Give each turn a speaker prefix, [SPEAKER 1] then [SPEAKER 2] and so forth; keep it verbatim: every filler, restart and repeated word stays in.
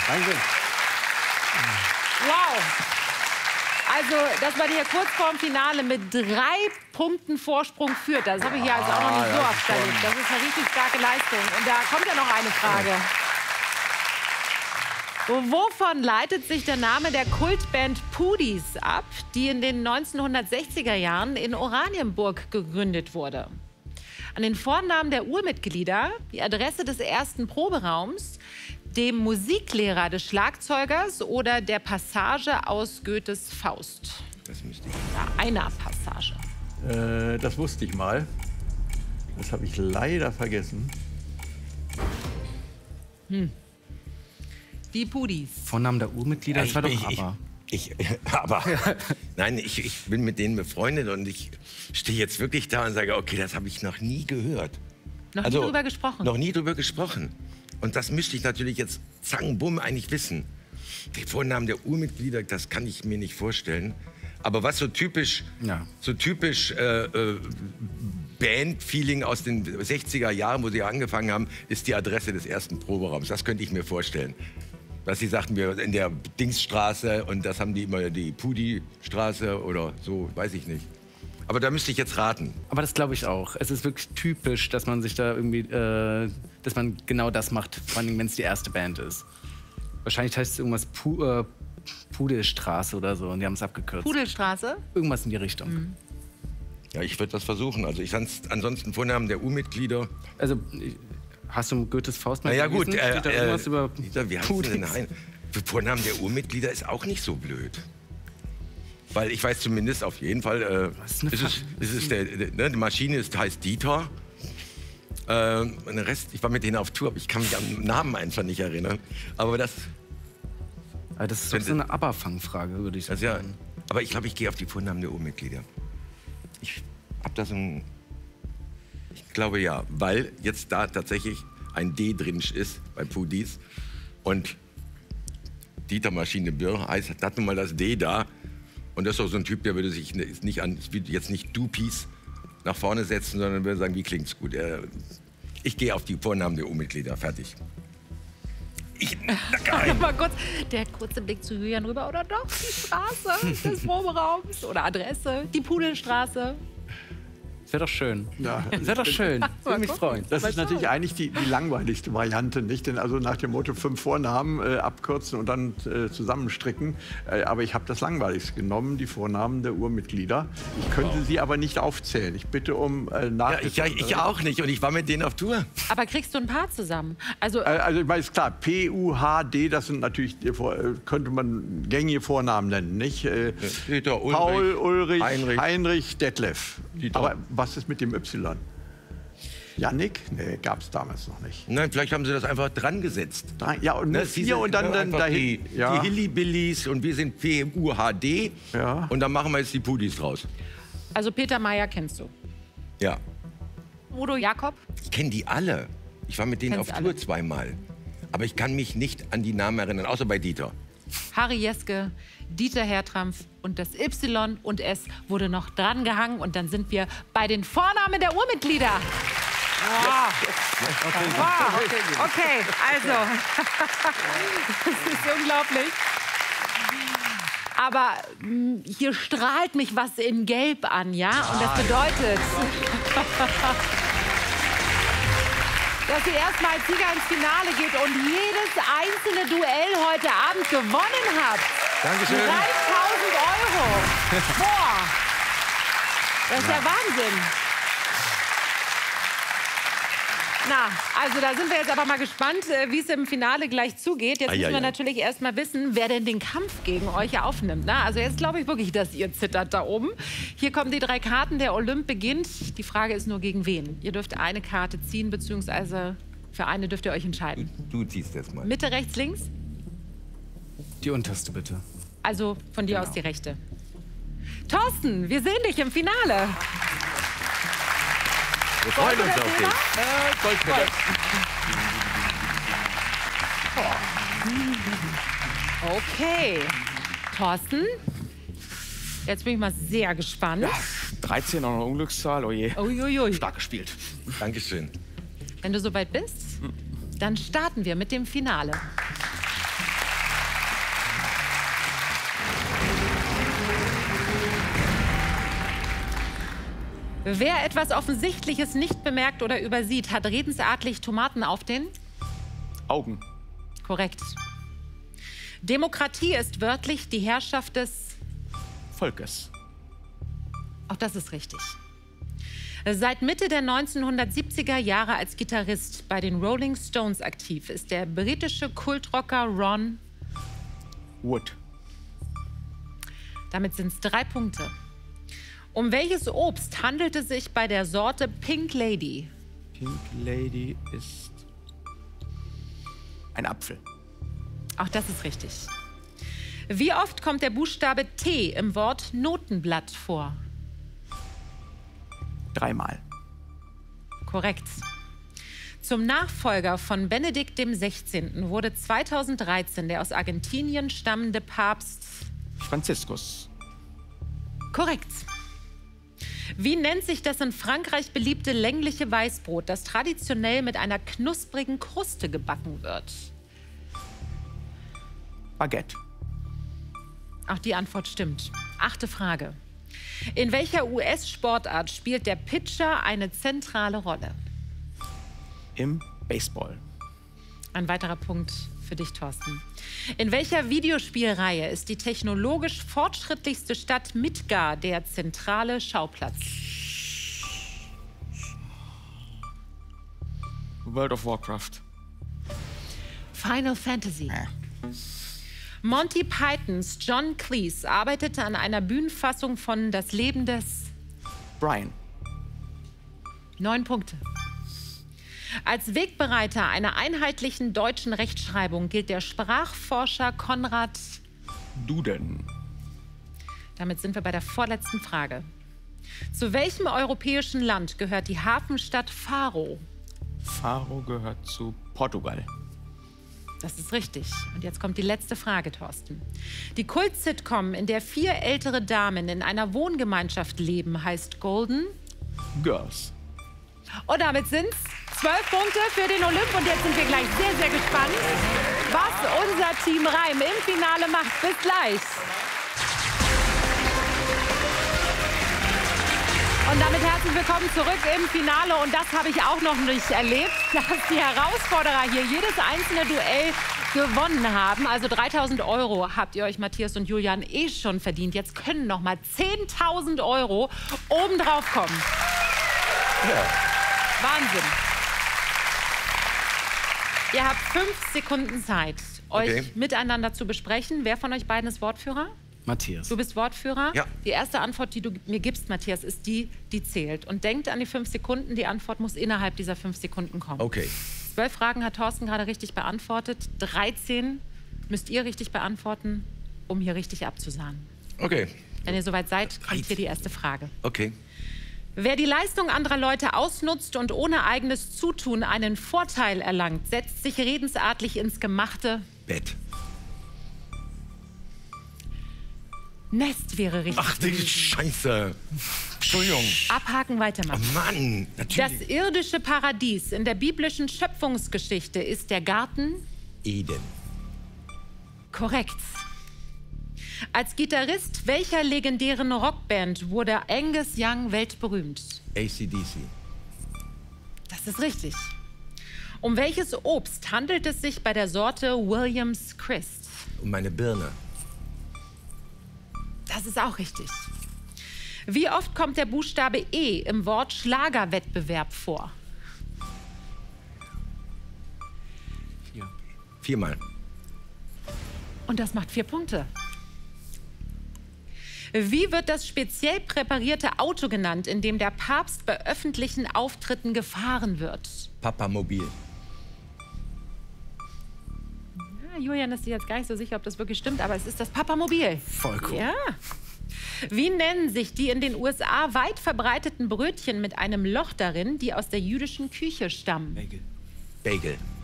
[SPEAKER 1] Danke.
[SPEAKER 2] Wow. Also, dass man hier kurz vorm Finale mit drei Punkten Vorsprung führt, das habe ich hier also auch noch nicht so oft erlebt. Das ist eine richtig starke Leistung. Und da kommt ja noch eine Frage. Wovon leitet sich der Name der Kultband Pudis ab, die in den neunzehnhundertsechziger Jahren in Oranienburg gegründet wurde? An den Vornamen der Urmitglieder, die Adresse des ersten Proberaums, dem Musiklehrer des Schlagzeugers oder der Passage aus Goethes Faust?
[SPEAKER 3] Das müsste ich.
[SPEAKER 2] Ja, einer Passage.
[SPEAKER 1] Äh, das wusste ich mal. Das habe ich leider vergessen.
[SPEAKER 2] Hm. Die Pudis.
[SPEAKER 4] Vornamen der Urmitglieder, das war doch aber.
[SPEAKER 3] Ich, ich, aber, nein, ich, ich bin mit denen befreundet und ich stehe jetzt wirklich da und sage, okay, das habe ich noch nie gehört.
[SPEAKER 2] Noch
[SPEAKER 3] also,
[SPEAKER 2] nie drüber gesprochen?
[SPEAKER 3] Noch nie drüber gesprochen. Und das müsste ich natürlich jetzt zang, bumm eigentlich wissen. Die Vornamen der Urmitglieder, das kann ich mir nicht vorstellen. Aber was so typisch, ja. so typisch äh, äh, Band-Feeling aus den sechziger Jahren, wo sie angefangen haben, ist die Adresse des ersten Proberaums. Das könnte ich mir vorstellen. Was sie sagten, wir in der Dingsstraße und das haben die immer die Pudi-Straße oder so, weiß ich nicht. Aber da müsste ich jetzt raten.
[SPEAKER 4] Aber das glaube ich auch. Es ist wirklich typisch, dass man sich da irgendwie, äh, dass man genau das macht, vor allem wenn es die erste Band ist. Wahrscheinlich heißt es irgendwas Pu äh, Pudelstraße oder so und die haben es abgekürzt.
[SPEAKER 2] Pudelstraße?
[SPEAKER 4] Irgendwas in die Richtung. Mhm.
[SPEAKER 3] Ja, ich würde das versuchen. Also ich ansonsten Vornamen der U-Mitglieder.
[SPEAKER 4] Also hast du Goethes Faust mal
[SPEAKER 3] Na ja,
[SPEAKER 4] gelesen?
[SPEAKER 3] gut. Äh,
[SPEAKER 4] Steht da irgendwas
[SPEAKER 3] äh,
[SPEAKER 4] über
[SPEAKER 3] wie heißt denn? Nein. Vornamen der U-Mitglieder ist auch nicht so blöd. Weil ich weiß zumindest auf jeden Fall, äh, ist, ist, es, ist es der, der, ne, die Maschine ist, heißt Dieter. Äh, und den Rest, ich war mit denen auf Tour, aber ich kann mich an den Namen einfach nicht erinnern. Aber das...
[SPEAKER 4] Aber das ist doch so eine Aber-Fangfrage, würde ich sagen.
[SPEAKER 3] Also ja, aber ich glaube, ich gehe auf die Vornamen der U-Mitglieder. Ich habe da so ein... Ich glaube ja, weil jetzt da tatsächlich ein D drin ist bei Pudis. Und Dieter Maschine Birr heißt, hat nun mal das D da. Und das ist auch so ein Typ, der würde sich nicht an, jetzt nicht Dupis nach vorne setzen, sondern würde sagen, wie klingt's gut. Ich gehe auf die Vornamen der U-Mitglieder, fertig. Ich,
[SPEAKER 2] mal kurz, der kurze Blick zu Julian rüber, oder doch die Straße des Proberaums oder Adresse, die Pudelstraße.
[SPEAKER 4] Das wäre doch schön.
[SPEAKER 1] Ja.
[SPEAKER 4] Das wäre doch schön. Würde mich freuen.
[SPEAKER 1] Das ist natürlich eigentlich die, die langweiligste Variante, nicht? Denn also nach dem Motto fünf Vornamen äh, abkürzen und dann äh, zusammenstricken. Äh, aber ich habe das langweiligste genommen, die Vornamen der Urmitglieder. Ich könnte wow. sie aber nicht aufzählen. Ich bitte um äh, nach.
[SPEAKER 3] Ja, ich, ich auch nicht und ich war mit denen auf Tour.
[SPEAKER 2] Aber kriegst du ein paar zusammen? Also,
[SPEAKER 1] äh, also ich meine, ist klar, P, U, H, D, das sind natürlich, äh, könnte man gängige Vornamen nennen, nicht? Äh,
[SPEAKER 3] Peter, Ulrich,
[SPEAKER 1] Paul, Ulrich,
[SPEAKER 3] Heinrich,
[SPEAKER 1] Heinrich Detlef.
[SPEAKER 3] Dieter.
[SPEAKER 1] Aber was ist mit dem Y? Jannik? Nee, gab es damals noch nicht.
[SPEAKER 3] Nein, vielleicht haben sie das einfach dran gesetzt.
[SPEAKER 1] Ja, und
[SPEAKER 3] ne,
[SPEAKER 1] vier und dann, dann dahin.
[SPEAKER 3] Die,
[SPEAKER 1] ja.
[SPEAKER 3] die Hillybillies und wir sind P U H D.
[SPEAKER 1] Ja.
[SPEAKER 3] Und dann machen wir jetzt die Pudis draus.
[SPEAKER 2] Also Peter Mayer kennst du?
[SPEAKER 3] Ja.
[SPEAKER 2] Udo Jakob?
[SPEAKER 3] Ich kenne die alle. Ich war mit denen
[SPEAKER 2] Kennst
[SPEAKER 3] auf Tour
[SPEAKER 2] alle.
[SPEAKER 3] zweimal. Aber ich kann mich nicht an die Namen erinnern, außer bei Dieter.
[SPEAKER 2] Harry Jeske, Dieter Hertrampf und das Y und S wurde noch dran gehangen. Und dann sind wir bei den Vornamen der Urmitglieder. Wow.
[SPEAKER 1] Okay,
[SPEAKER 2] wow. Okay, also, das ist unglaublich. Aber mh, hier strahlt mich was in Gelb an, ja? Und das bedeutet, dass ihr erstmal als Sieger ins Finale geht und jedes einzelne Duell heute Abend gewonnen habt.
[SPEAKER 3] Dankeschön.
[SPEAKER 2] dreitausend Euro. Boah, das ist ja Wahnsinn. Na, also da sind wir jetzt aber mal gespannt, wie es im Finale gleich zugeht. Jetzt
[SPEAKER 3] ah,
[SPEAKER 2] müssen
[SPEAKER 3] ja,
[SPEAKER 2] wir
[SPEAKER 3] ja.
[SPEAKER 2] natürlich erst mal wissen, wer denn den Kampf gegen euch aufnimmt. Na, also jetzt glaube ich wirklich, dass ihr zittert da oben. Hier kommen die drei Karten, der Olymp beginnt. Die Frage ist nur, gegen wen? Ihr dürft eine Karte ziehen, beziehungsweise für eine dürft ihr euch entscheiden.
[SPEAKER 3] Du, du ziehst jetzt mal.
[SPEAKER 2] Mitte, rechts, links?
[SPEAKER 4] Die unterste, bitte.
[SPEAKER 2] Also von dir
[SPEAKER 4] Genau.
[SPEAKER 2] aus die rechte. Thorsten, wir sehen dich im Finale.
[SPEAKER 3] Wir freuen uns auf dich.
[SPEAKER 1] Äh, Goldmedal.
[SPEAKER 2] Okay. Thorsten, jetzt bin ich mal sehr gespannt.
[SPEAKER 5] Ja, dreizehn, auch noch Unglückszahl, oh je.
[SPEAKER 2] Uiuiui.
[SPEAKER 5] Stark gespielt.
[SPEAKER 3] Dankeschön.
[SPEAKER 2] Wenn du soweit bist, dann starten wir mit dem Finale. Wer etwas Offensichtliches nicht bemerkt oder übersieht, hat redensartlich Tomaten auf den
[SPEAKER 5] Augen.
[SPEAKER 2] Korrekt. Demokratie ist wörtlich die Herrschaft des
[SPEAKER 5] Volkes.
[SPEAKER 2] Auch das ist richtig. Seit Mitte der neunzehnhundertsiebziger Jahre als Gitarrist bei den Rolling Stones aktiv ist der britische Kultrocker Ron
[SPEAKER 5] Wood.
[SPEAKER 2] Damit sind es drei Punkte. Um welches Obst handelt es sich bei der Sorte Pink Lady?
[SPEAKER 5] Pink Lady ist ein Apfel.
[SPEAKER 2] Auch das ist richtig. Wie oft kommt der Buchstabe T im Wort Notenblatt vor?
[SPEAKER 5] Dreimal.
[SPEAKER 2] Korrekt. Zum Nachfolger von Benedikt dem Sechzehnten wurde zweitausenddreizehn der aus Argentinien stammende Papst
[SPEAKER 5] Franziskus.
[SPEAKER 2] Korrekt. Wie nennt sich das in Frankreich beliebte längliche Weißbrot, das traditionell mit einer knusprigen Kruste gebacken wird?
[SPEAKER 5] Baguette.
[SPEAKER 2] Auch die Antwort stimmt. Achte Frage. In welcher U S-Sportart spielt der Pitcher eine zentrale Rolle?
[SPEAKER 5] Im Baseball.
[SPEAKER 2] Ein weiterer Punkt für dich, Thorsten. In welcher Videospielreihe ist die technologisch fortschrittlichste Stadt Midgar der zentrale Schauplatz?
[SPEAKER 5] World of Warcraft.
[SPEAKER 2] Final Fantasy. Monty Pythons John Cleese arbeitete an einer Bühnenfassung von Das Leben des...
[SPEAKER 5] Brian.
[SPEAKER 2] Neun Punkte. Als Wegbereiter einer einheitlichen deutschen Rechtschreibung gilt der Sprachforscher Konrad
[SPEAKER 5] Duden.
[SPEAKER 2] Damit sind wir bei der vorletzten Frage. Zu welchem europäischen Land gehört die Hafenstadt Faro?
[SPEAKER 5] Faro gehört zu Portugal.
[SPEAKER 2] Das ist richtig. Und jetzt kommt die letzte Frage, Thorsten. Die Kult-Sitcom, in der vier ältere Damen in einer Wohngemeinschaft leben, heißt Golden
[SPEAKER 5] Girls.
[SPEAKER 2] Und damit sind es zwölf Punkte für den Olymp. Und jetzt sind wir gleich sehr, sehr gespannt, was unser Team Reim im Finale macht. Bis gleich. Und damit herzlich willkommen zurück im Finale. Und das habe ich auch noch nicht erlebt, dass die Herausforderer hier jedes einzelne Duell gewonnen haben. Also dreitausend Euro habt ihr euch, Matthias und Julian, eh schon verdient. Jetzt können noch mal zehntausend Euro obendrauf kommen.
[SPEAKER 3] Ja.
[SPEAKER 2] Wahnsinn. Ihr habt fünf Sekunden Zeit, euch
[SPEAKER 3] Okay.
[SPEAKER 2] miteinander zu besprechen. Wer von euch beiden ist Wortführer?
[SPEAKER 4] Matthias.
[SPEAKER 2] Du bist Wortführer?
[SPEAKER 3] Ja.
[SPEAKER 2] Die erste Antwort, die du mir gibst, Matthias, ist die, die zählt. Und denkt an die fünf Sekunden. Die Antwort muss innerhalb dieser fünf Sekunden kommen.
[SPEAKER 3] Okay.
[SPEAKER 2] Zwölf Fragen hat Thorsten gerade richtig beantwortet. dreizehn müsst ihr richtig beantworten, um hier richtig abzusahnen.
[SPEAKER 3] Okay.
[SPEAKER 2] Wenn ihr soweit seid, kommt hier die erste Frage.
[SPEAKER 3] Okay.
[SPEAKER 2] Wer die Leistung anderer Leute ausnutzt und ohne eigenes Zutun einen Vorteil erlangt, setzt sich redensartlich ins gemachte
[SPEAKER 3] Bett.
[SPEAKER 2] Nest wäre richtig.
[SPEAKER 3] Ach, die Scheiße. Entschuldigung.
[SPEAKER 2] Abhaken,
[SPEAKER 3] Oh
[SPEAKER 2] weitermachen.
[SPEAKER 3] Mann,
[SPEAKER 2] Das
[SPEAKER 3] natürlich.
[SPEAKER 2] irdische Paradies in der biblischen Schöpfungsgeschichte ist der Garten.
[SPEAKER 3] Eden.
[SPEAKER 2] Korrekt. Als Gitarrist welcher legendären Rockband wurde Angus Young weltberühmt?
[SPEAKER 3] A C D C.
[SPEAKER 2] Das ist richtig. Um welches Obst handelt es sich bei der Sorte Williams Christ?
[SPEAKER 3] Und meine Birne.
[SPEAKER 2] Das ist auch richtig. Wie oft kommt der Buchstabe E im Wort Schlagerwettbewerb vor?
[SPEAKER 5] Vier.
[SPEAKER 3] Viermal.
[SPEAKER 2] Und das macht vier Punkte. Wie wird das speziell präparierte Auto genannt, in dem der Papst bei öffentlichen Auftritten gefahren wird?
[SPEAKER 3] Papamobil.
[SPEAKER 2] Ja, Julian ist sich jetzt gar nicht so sicher, ob das wirklich stimmt, aber es ist das Papamobil.
[SPEAKER 4] Voll cool.
[SPEAKER 2] Ja. Wie nennen sich die in den U S A weit verbreiteten Brötchen mit einem Loch darin, die aus der jüdischen Küche stammen?
[SPEAKER 5] Bagel.
[SPEAKER 3] Bagel.